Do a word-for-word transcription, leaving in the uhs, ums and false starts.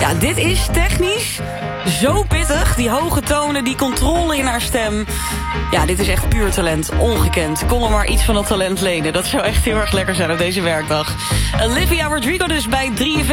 Ja, dit is technisch zo pittig. Die hoge tonen, die controle in haar stem. Ja, dit is echt puur talent. Ongekend. Kon er maar iets van dat talent lenen. Dat zou echt heel erg lekker zijn op deze werkdag. Olivia Rodrigo dus bij drie F M.